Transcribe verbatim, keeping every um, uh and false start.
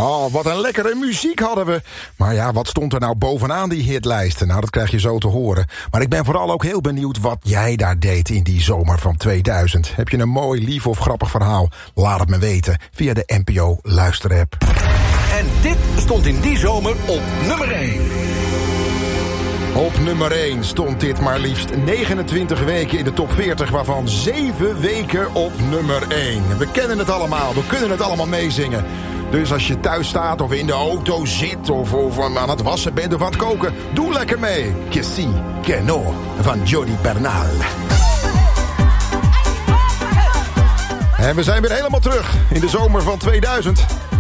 Oh, wat een lekkere muziek hadden we. Maar ja, wat stond er nou bovenaan die hitlijsten? Nou, dat krijg je zo te horen. Maar ik ben vooral ook heel benieuwd wat jij daar deed in die zomer van tweeduizend. Heb je een mooi, lief of grappig verhaal? Laat het me weten via de N P O Luisterapp. En dit stond in die zomer op nummer één. Op nummer één stond dit maar liefst negenentwintig weken in de top veertig... waarvan zeven weken op nummer één. We kennen het allemaal, we kunnen het allemaal meezingen. Dus als je thuis staat of in de auto zit... of, of aan het wassen bent of aan het koken... doe lekker mee. Que si, que no, van Jody Bernal. En we zijn weer helemaal terug in de zomer van tweeduizend...